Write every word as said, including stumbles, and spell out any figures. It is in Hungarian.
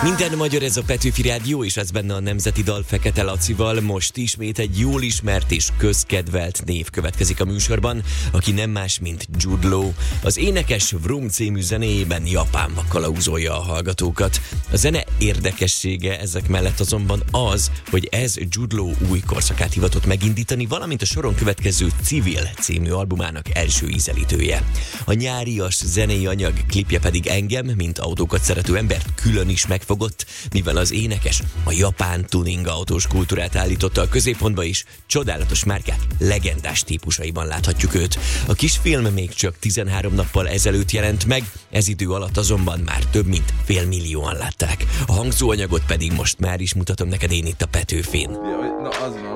Minden magyar, ez a Petőfi Rádió, és ez benne a nemzeti dal Fekete Lacival. Most ismét egy jól ismert és közkedvelt név következik a műsorban, aki nem más, mint Jude Law. Az énekes Vroom című zenéjében Japánba kalauzolja a hallgatókat. A zene érdekessége ezek mellett azonban az, hogy ez Jude Law új korszakát hivatott megindítani, valamint a soron következő Civil című albumának első ízelítője. A nyárias zenei anyag klipje pedig engem, mint autókat szerető embert külön is megfogott, mivel az énekes a japán tuning autós kultúrát állította a középpontba is, csodálatos márkák legendás típusaiban láthatjuk őt. A kisfilm még csak tizenhárom nappal ezelőtt jelent meg, ez idő alatt azonban már több mint félmillióan látták. A hangzóanyagot pedig most már is mutatom neked én itt a Petőfin. Ja, na az van.